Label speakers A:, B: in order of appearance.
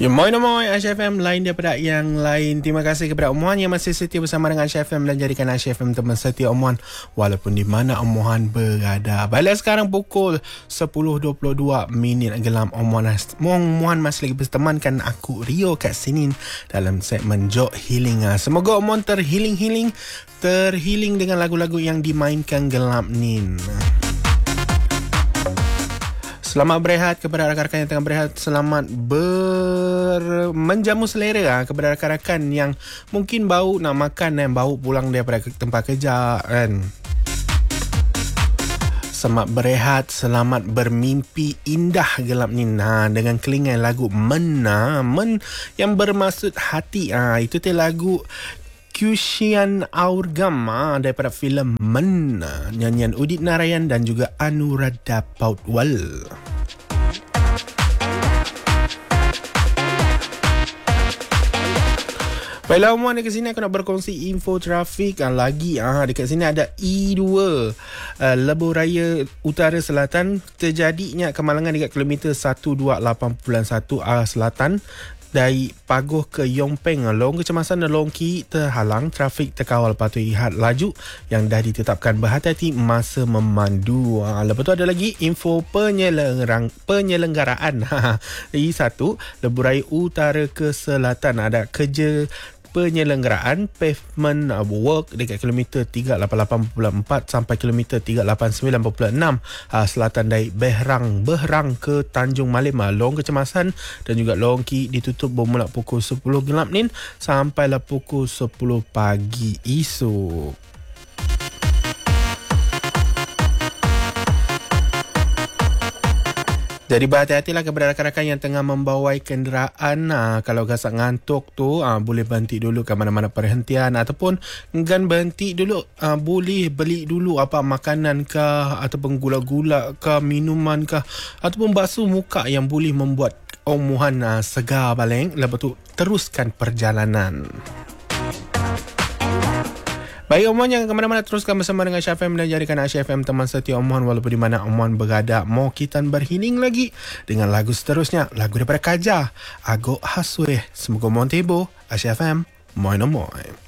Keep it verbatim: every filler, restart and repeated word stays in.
A: Ya, moi moi Aisyah F M lain daripada yang lain. Terima kasih kepada Omohan yang masih setia bersama dengan Aisyah F M dan jadikan Aisyah F M teman setia Omohan walaupun di mana Omohan berada. Baiklah, sekarang pukul sepuluh dua puluh dua minit gelam Omohan. Omohan masih lagi bertemankan aku Rio kat sini dalam segmen Jok Healing. Semoga Omohan terhealing-healing, terhealing dengan lagu-lagu yang dimainkan gelam ni. Selamat berehat kepada rakan-rakan yang tengah berehat. Selamat ber... menjamu selera kepada rakan-rakan yang mungkin bau nak makan dan bau pulang daripada tempat kerja kan. Selamat berehat, selamat bermimpi indah gelap ni. Ha, dengan kelingan lagu Men, ha, Men yang bermaksud hati. Ha, itu tu lagu Kushian Aurgam ha, daripada filem Men, nyanyian Udit Narayan dan juga Anuradha Pautwal. Baiklah Omohan, dekat sini aku nak berkongsi info trafik ha, lagi. Ha, dekat sini ada E dua uh, Lebuh Raya Utara Selatan, terjadinya kemalangan dekat kilometer seratus dua puluh lapan perpuluhan satu arah selatan dari Pagoh ke Yongpeng. Long kecemasan dan long ki terhalang, trafik terkawal, patut lihat laju yang dah ditetapkan, berhati-hati masa memandu. Ha, lepas tu ada lagi info penyelenggaraan penyelenggaraan. Lagi satu, Lebuh Raya Utara ke Selatan ada kerja penyelenggaraan pavement work dekat kilometer tiga lapan lapan perpuluhan empat sampai kilometer tiga lapan sembilan perpuluhan enam uh, selatan dari Behrang Behrang ke Tanjung Malim. Long kecemasan dan juga long ki ditutup bermula pukul sepuluh gelap ni sampailah pukul sepuluh pagi esok. Jadi berhati-hatilah kepada rakan-rakan yang tengah membawai kenderaan. Ha, kalau gasak ngantuk tu ha, boleh berhenti dulu ke mana-mana perhentian, ataupun kan berhenti dulu, ha, boleh beli dulu apa makanan kah, ataupun gula-gula kah, minuman kah, ataupun basuh muka yang boleh membuat Omohan ha, segar balik. Lepas tu teruskan perjalanan. Baik Omohan, jangan ke mana-mana, teruskan bersama dengan Aisyah F M dan jadikan Aisyah F M teman setia Omohan walaupun di mana Omohan berada. Mau kita berhealing lagi dengan lagu seterusnya, lagu daripada Kaja, Agok Hasweh. Semoga Omohan tiba. Aisyah F M, moi no moi.